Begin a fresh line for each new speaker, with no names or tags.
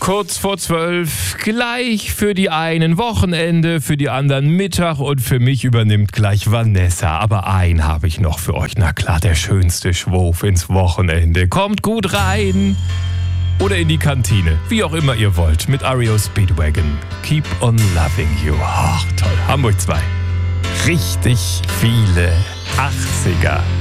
Kurz vor 12, gleich für die einen Wochenende, für die anderen Mittag und für mich übernimmt gleich Vanessa. Aber einen habe ich noch für euch. Na klar, der schönste Schwurf ins Wochenende. Kommt gut rein oder in die Kantine, wie auch immer ihr wollt, mit REO Speedwagon. Keep on loving you. Ach, toll. Hamburg 2. Richtig viele 80er.